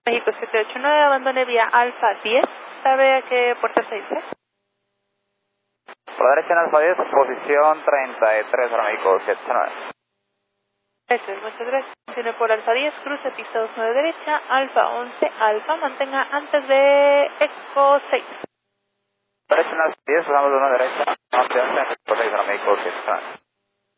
México 789, abandone vía Alfa 10. ¿Sabe a qué puerta se dice? Por la derecha en Alfa 10, posición 33 para México 789. Eso es, muchas gracias. Continúe por Alfa 10, cruce pista 29 derecha, Alfa 11, Alfa, mantenga antes de Eco 6. Por la derecha en Alfa 10, pasamos de una derecha, 11 para México 789.